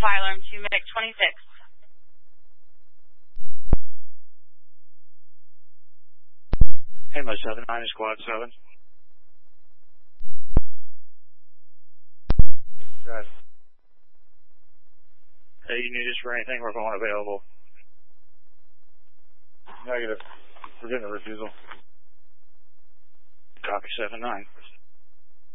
fire alarm to Medic 26. Hey, my 79 is Squad 7. Right. Hey, you need us for anything? We're going available. Negative. We're getting a refusal. Copy 7-9.